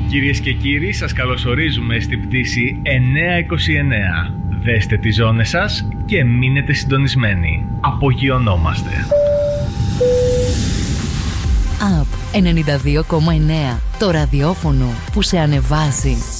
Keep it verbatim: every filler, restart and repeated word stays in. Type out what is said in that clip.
Κυρίες και κύριοι, σας καλωσορίζουμε στην πτήση εννιακόσια είκοσι εννέα. Δέστε τις ζώνες σας και μείνετε συντονισμένοι. Απογειωνόμαστε. App ενενήντα δύο κόμμα εννέα. Το ραδιόφωνο που σε ανεβάζει.